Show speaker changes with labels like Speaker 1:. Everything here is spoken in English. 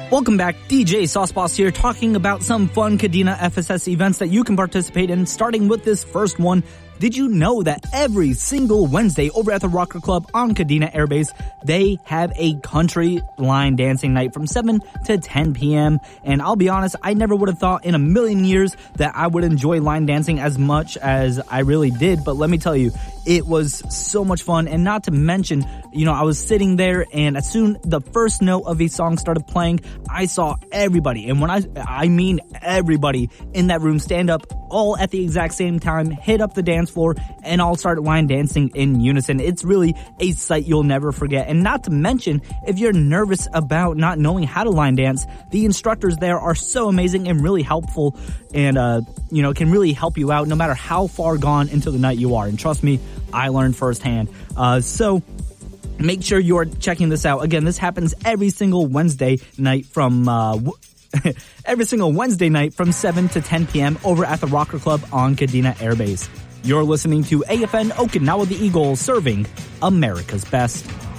Speaker 1: Welcome back, DJ Sauce Boss here, talking about some fun Kadena FSS events that you can participate in, starting with this first one. Did you know that every single Wednesday over at the Rocker Club on Kadena Air Base, they have a country line dancing night from 7 to 10 p.m. And I'll be honest, I never would have thought in a million years that I would enjoy line dancing as much as I really did. But let me tell you, it was so much fun. And not to mention, I was sitting there, and as soon the first note of a song started playing, I saw everybody. And when I mean everybody in that room stand up all at the exact same time, hit up the dance floor, and all start line dancing in unison. It's really a sight you'll never forget. And not to mention, if you're nervous about not knowing how to line dance, the instructors there are so amazing and really helpful, and can really help you out no matter how far gone into the night you are. And trust me, I learned firsthand. So make sure you're checking this out. Again, this happens every single Wednesday night from every single Wednesday night from 7 to 10 p.m. over at the Rocker Club on Kadena Air Base. You're listening to AFN Okinawa the Eagle, serving America's best.